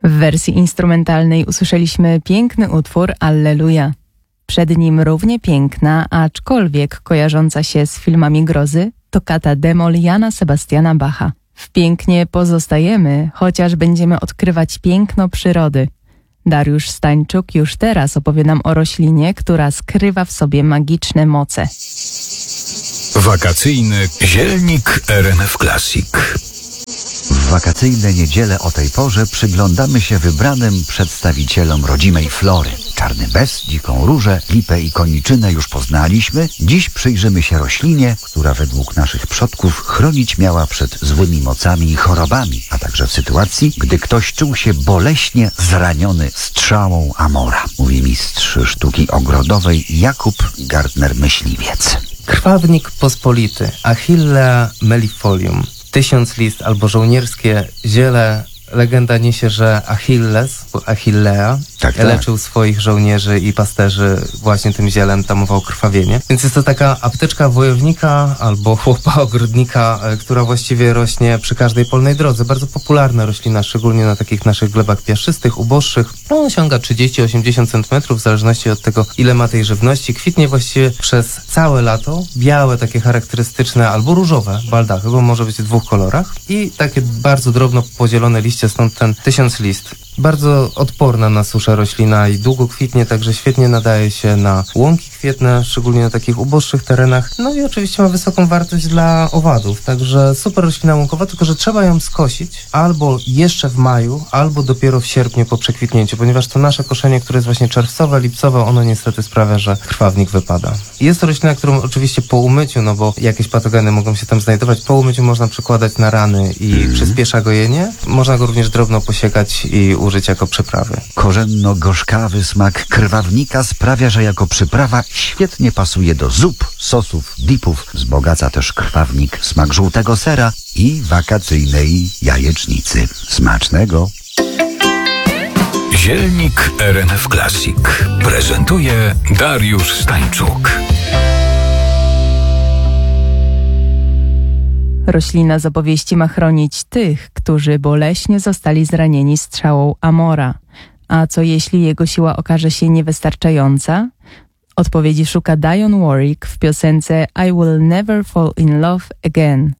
W wersji instrumentalnej usłyszeliśmy piękny utwór Alleluja. Przed nim równie piękna, aczkolwiek kojarząca się z filmami grozy, toccata d-moll Jana Sebastiana Bacha. W pięknie pozostajemy, chociaż będziemy odkrywać piękno przyrody. Dariusz Stańczuk już teraz opowie nam o roślinie, która skrywa w sobie magiczne moce. Wakacyjny zielnik RMF Classic. W wakacyjne niedziele o tej porze przyglądamy się wybranym przedstawicielom rodzimej flory. Czarny bez, dziką różę, lipę i koniczynę już poznaliśmy. Dziś przyjrzymy się roślinie, która według naszych przodków chronić miała przed złymi mocami i chorobami, a także w sytuacji, gdy ktoś czuł się boleśnie zraniony strzałą Amora. Mówi mistrz sztuki ogrodowej Jakub Gardner-myśliwiec. Krwawnik pospolity, Achillea mellifolium. 1000 list albo żołnierskie ziele. Legenda niesie, że Achilles, Achillea, leczył swoich żołnierzy i pasterzy właśnie tym zielem, tamował krwawienie. Więc jest to taka apteczka wojownika albo chłopa ogrodnika, która właściwie rośnie przy każdej polnej drodze. Bardzo popularna roślina, szczególnie na takich naszych glebach piaszczystych, uboższych. Osiąga 30-80 cm, w zależności od tego, ile ma tej żywności. Kwitnie właściwie przez całe lato. Białe, takie charakterystyczne, albo różowe baldachy, bo może być w dwóch kolorach. I takie bardzo drobno podzielone liście, stąd ten 1000 list. Bardzo odporna na suszę roślina i długo kwitnie, także świetnie nadaje się na łąki kwietne, szczególnie na takich uboższych terenach. No i oczywiście ma wysoką wartość dla owadów, także super roślina łąkowa, tylko że trzeba ją skosić albo jeszcze w maju, albo dopiero w sierpniu po przekwitnięciu, ponieważ to nasze koszenie, które jest właśnie czerwcowe, lipcowe, ono niestety sprawia, że krwawnik wypada. Jest to roślina, którą oczywiście po umyciu, no bo jakieś patogeny mogą się tam znajdować, po umyciu można przykładać na rany i przyspiesza gojenie. Można go również drobno posiekać i użyć jako przyprawy. Korzenno-gorzkawy smak krwawnika sprawia, że jako przyprawa świetnie pasuje do zup, sosów, dipów. Wzbogaca też krwawnik smak żółtego sera i wakacyjnej jajecznicy. Smacznego! Zielnik RMF Classic prezentuje Dariusz Stańczuk. Roślina z opowieści ma chronić tych, którzy boleśnie zostali zranieni strzałą Amora. A co jeśli jego siła okaże się niewystarczająca? Odpowiedzi szuka Dionne Warwick w piosence I Will Never Fall in Love Again.